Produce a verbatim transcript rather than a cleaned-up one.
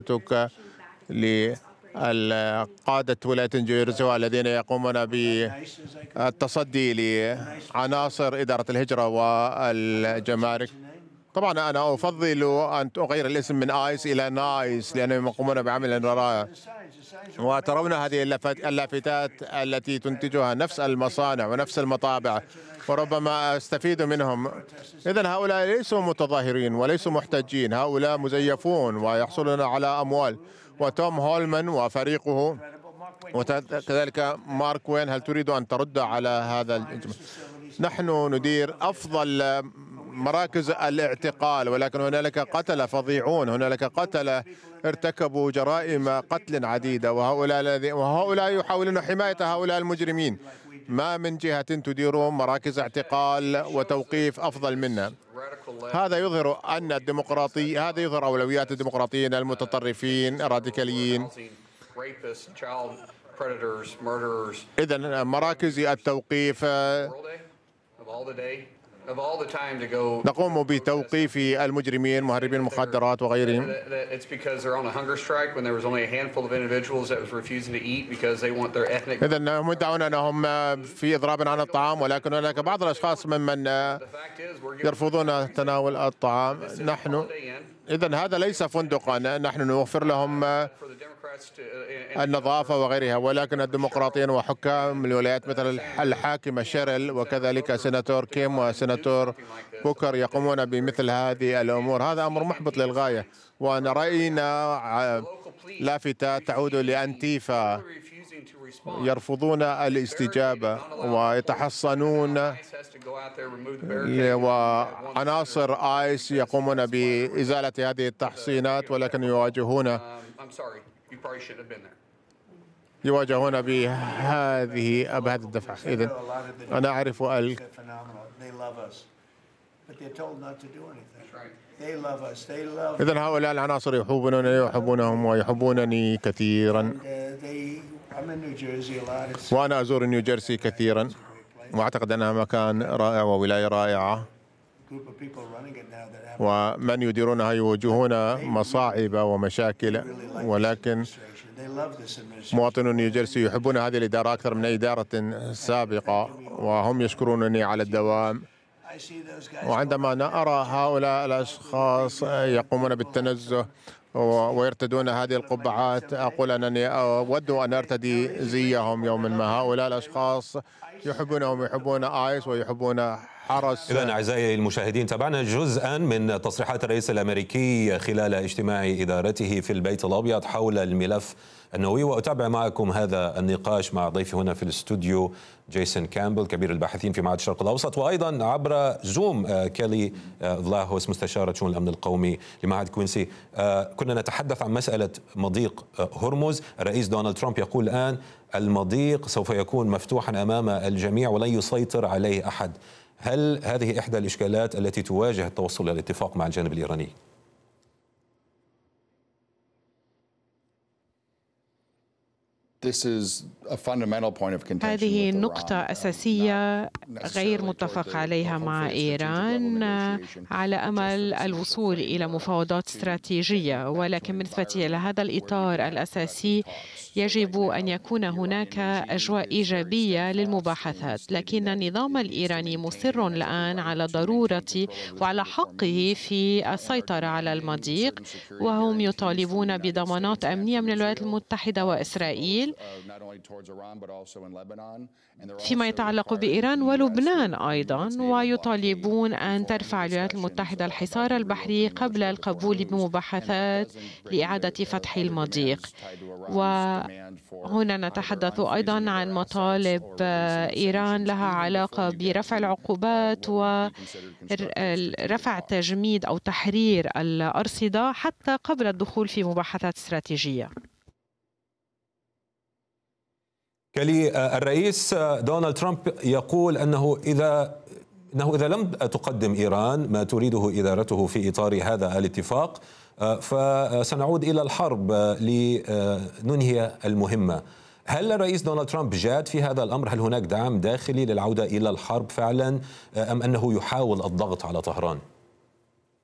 لقادة ولاية نيوجيرسي الذين يقومون بالتصدي لعناصر إدارة الهجرة والجمارك. طبعا أنا أفضل أن أغير الاسم من آيس إلى نايس لأنهم يقومون بعمل رائع، وترون هذه اللافتات التي تنتجها نفس المصانع ونفس المطابع، وربما أستفيد منهم. إذن هؤلاء ليسوا متظاهرين وليسوا محتجين، هؤلاء مزيفون ويحصلون على أموال. وتوم هولمان وفريقه وكذلك مارك وين، هل تريد أن ترد على هذا الإجماع؟ نحن ندير أفضل مراكز الاعتقال، ولكن هنالك قتلة فظيعون، هنالك قتلة ارتكبوا جرائم قتل عديدة، وهؤلاء وهؤلاء يحاولون حماية هؤلاء المجرمين. ما من جهة تدير مراكز اعتقال وتوقيف أفضل منا. هذا يظهر أن الديمقراطي هذا يظهر أولويات الديمقراطيين المتطرفين الراديكاليين. إذن مراكز التوقيف نقوم بتوقيف المجرمين مهربين المخدرات وغيرهم. إذن هم يدعون أنهم في إضراب عن الطعام، ولكن هناك بعض الأشخاص ممن يرفضون تناول الطعام. نحن إذن هذا ليس فندقا، نحن نوفر لهم النظافة وغيرها، ولكن الديمقراطيين وحكام الولايات مثل الحاكمة شيريل وكذلك سيناتور كيم وسيناتور بوكر يقومون بمثل هذه الأمور. هذا أمر محبط للغاية. ورأينا لافتة تعود لأنتيفا يرفضون الاستجابة ويتحصنون، وعناصر آيس يقومون بإزالة هذه التحصينات، ولكن يواجهون يواجهون بهذه بهذا الدفع. إذن أنا أعرف ال... إذن هؤلاء العناصر يحبونني ويحبونهم ويحبونني كثيرا، وأنا أزور نيوجيرسي كثيرا، وأعتقد أنها مكان رائع وولاية رائعة، ومن يديرونها يواجهون مصاعب ومشاكل، ولكن مواطنو نيوجيرسي يحبون هذه الإدارة أكثر من أي إدارة سابقة، وهم يشكرونني على الدوام. وعندما نرى هؤلاء الأشخاص يقومون بالتنزه ويرتدون هذه القبعات، أقول أنني أود أن أرتدي زيهم يوما ما. هؤلاء الأشخاص يحبونهم، يحبون آيس ويحبون حرس. إذن أعزائي المشاهدين، تابعنا جزءا من تصريحات الرئيس الأمريكي خلال اجتماع إدارته في البيت الأبيض حول الملف النووي، وأتابع معكم هذا النقاش مع ضيفي هنا في الاستوديو جيسون كامبل كبير الباحثين في معهد الشرق الأوسط، وأيضا عبر زوم كيلي فلاهوس مستشارة شؤون الأمن القومي لمعهد كوينسي. كنا نتحدث عن مسألة مضيق هرمز. الرئيس دونالد ترامب يقول الآن المضيق سوف يكون مفتوحا أمام الجميع ولن يسيطر عليه أحد. هل هذه إحدى الإشكالات التي تواجه التوصل إلى الاتفاق مع الجانب الإيراني؟ هذه نقطة أساسية غير متفق عليها مع إيران على أمل الوصول إلى مفاوضات استراتيجية، ولكن بالنسبة إلى هذا الإطار الأساسي يجب أن يكون هناك أجواء إيجابية للمباحثات. لكن النظام الإيراني مصر الآن على ضرورة وعلى حقه في السيطرة على المضيق، وهم يطالبون بضمانات أمنية من الولايات المتحدة وإسرائيل فيما يتعلق بإيران ولبنان أيضا، ويطالبون أن ترفع الولايات المتحدة الحصار البحري قبل القبول بمباحثات لإعادة فتح المضيق. وهنا نتحدث أيضا عن مطالب إيران لها علاقة برفع العقوبات ورفع تجميد أو تحرير الأرصدة حتى قبل الدخول في مباحثات استراتيجية. كلي، الرئيس دونالد ترامب يقول أنه إذا أنه إذا لم تقدم إيران ما تريده إدارته في إطار هذا الاتفاق فسنعود إلى الحرب لننهي المهمة. هل الرئيس دونالد ترامب جاد في هذا الأمر؟ هل هناك دعم داخلي للعودة إلى الحرب فعلا أم أنه يحاول الضغط على طهران؟